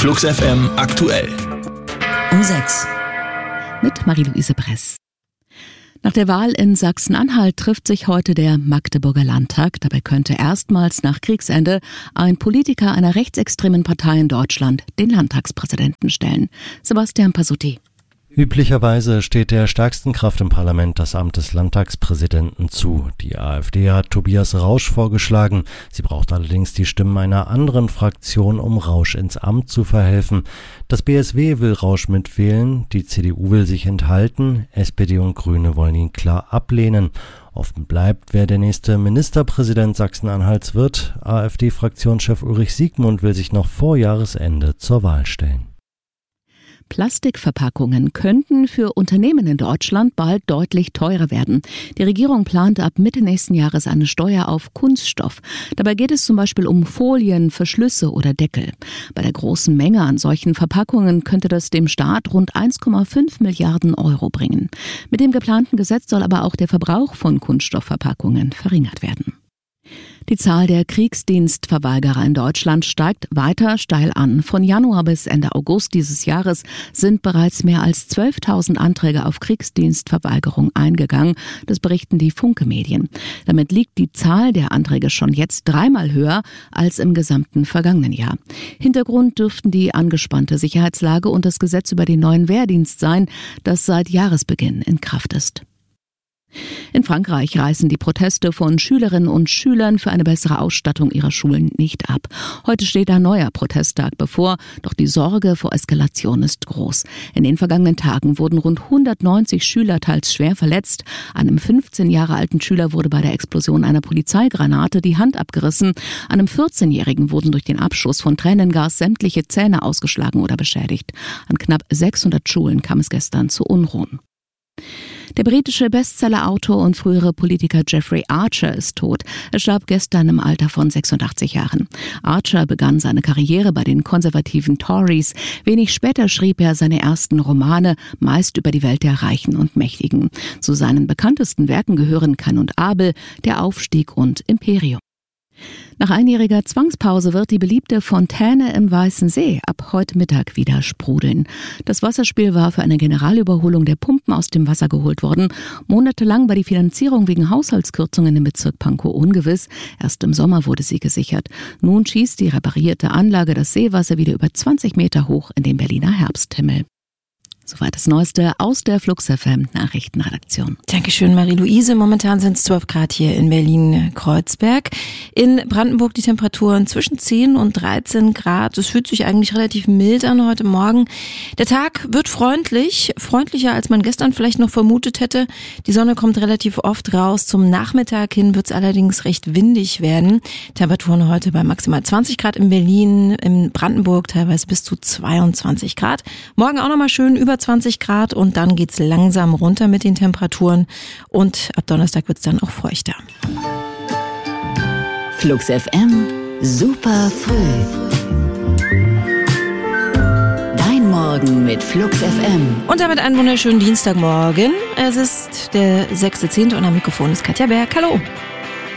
Flux FM aktuell. Um 6. Mit Marie-Louise Bress. Nach der Wahl in Sachsen-Anhalt trifft sich heute der Magdeburger Landtag. Dabei könnte erstmals nach Kriegsende ein Politiker einer rechtsextremen Partei in Deutschland den Landtagspräsidenten stellen. Sebastian Pasutti. Üblicherweise steht der stärksten Kraft im Parlament das Amt des Landtagspräsidenten zu. Die AfD hat Tobias Rausch vorgeschlagen. Sie braucht allerdings die Stimmen einer anderen Fraktion, um Rausch ins Amt zu verhelfen. Das BSW will Rausch mitwählen, die CDU will sich enthalten, SPD und Grüne wollen ihn klar ablehnen. Offen bleibt, wer der nächste Ministerpräsident Sachsen-Anhalts wird. AfD-Fraktionschef Ulrich Siegmund will sich noch vor Jahresende zur Wahl stellen. Plastikverpackungen könnten für Unternehmen in Deutschland bald deutlich teurer werden. Die Regierung plant ab Mitte nächsten Jahres eine Steuer auf Kunststoff. Dabei geht es zum Beispiel um Folien, Verschlüsse oder Deckel. Bei der großen Menge an solchen Verpackungen könnte das dem Staat rund 1,5 Milliarden Euro bringen. Mit dem geplanten Gesetz soll aber auch der Verbrauch von Kunststoffverpackungen verringert werden. Die Zahl der Kriegsdienstverweigerer in Deutschland steigt weiter steil an. Von Januar bis Ende August dieses Jahres sind bereits mehr als 12.000 Anträge auf Kriegsdienstverweigerung eingegangen. Das berichten die Funke-Medien. Damit liegt die Zahl der Anträge schon jetzt 3-mal höher als im gesamten vergangenen Jahr. Hintergrund dürften die angespannte Sicherheitslage und das Gesetz über den neuen Wehrdienst sein, das seit Jahresbeginn in Kraft ist. In Frankreich reißen die Proteste von Schülerinnen und Schülern für eine bessere Ausstattung ihrer Schulen nicht ab. Heute steht ein neuer Protesttag bevor, doch die Sorge vor Eskalation ist groß. In den vergangenen Tagen wurden rund 190 Schüler teils schwer verletzt. Einem 15 Jahre alten Schüler wurde bei der Explosion einer Polizeigranate die Hand abgerissen. Einem 14-Jährigen wurden durch den Abschuss von Tränengas sämtliche Zähne ausgeschlagen oder beschädigt. An knapp 600 Schulen kam es gestern zu Unruhen. Der britische Bestsellerautor und frühere Politiker Jeffrey Archer ist tot. Er starb gestern im Alter von 86 Jahren. Archer begann seine Karriere bei den konservativen Tories. Wenig später schrieb er seine ersten Romane, meist über die Welt der Reichen und Mächtigen. Zu seinen bekanntesten Werken gehören Kain und Abel, Der Aufstieg und Imperium. Nach einjähriger Zwangspause wird die beliebte Fontäne im Weißen See ab heute Mittag wieder sprudeln. Das Wasserspiel war für eine Generalüberholung der Pumpen aus dem Wasser geholt worden. Monatelang war die Finanzierung wegen Haushaltskürzungen im Bezirk Pankow ungewiss. Erst im Sommer wurde sie gesichert. Nun schießt die reparierte Anlage das Seewasser wieder über 20 Meter hoch in den Berliner Herbsthimmel. Soweit das Neueste aus der Flux FM Nachrichtenredaktion. Dankeschön, Marie-Louise. Momentan sind es 12 Grad hier in Berlin-Kreuzberg. In Brandenburg die Temperaturen zwischen 10 und 13 Grad. Es fühlt sich eigentlich relativ mild an heute Morgen. Der Tag wird freundlicher als man gestern vielleicht noch vermutet hätte. Die Sonne kommt relativ oft raus. Zum Nachmittag hin wird es allerdings recht windig werden. Temperaturen heute bei maximal 20 Grad in Berlin, in Brandenburg teilweise bis zu 22 Grad. Morgen auch nochmal schön über 20 Grad und dann geht's langsam runter mit den Temperaturen und ab Donnerstag wird's dann auch feuchter. Flux FM, super früh. Dein Morgen mit Flux FM. Und damit einen wunderschönen Dienstagmorgen. Es ist der 6.10. und am Mikrofon ist Katja Berg. Hallo.